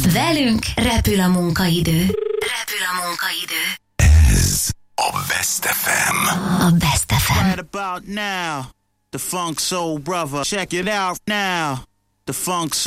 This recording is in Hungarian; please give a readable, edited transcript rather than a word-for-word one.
Velünk repül a munkaidő. Repül a munkaidő. Ez a Best FM. A Best FM. Right about now, the Funk Soul Brother. Check it out now. The Funk Soul